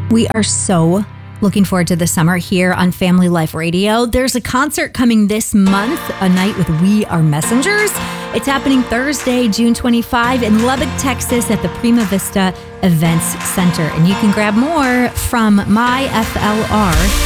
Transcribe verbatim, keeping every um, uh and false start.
We are so looking forward to the summer here on Family Life Radio. There's a concert coming this month, a night with We Are Messengers. It's happening Thursday, June twenty-fifth in Lubbock, Texas at the Prima Vista Events Center. And you can grab more from my F L R